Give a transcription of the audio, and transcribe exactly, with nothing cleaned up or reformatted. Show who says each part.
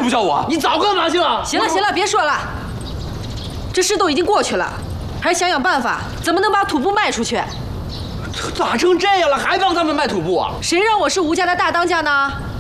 Speaker 1: 不叫我？你早干嘛去了？
Speaker 2: 行了行了，别说了，这事都已经过去了，还是想想办法，怎么能把土布卖出去？
Speaker 1: 咋成这样了，还帮他们卖土布啊？
Speaker 2: 谁让我是吴家的大当家呢？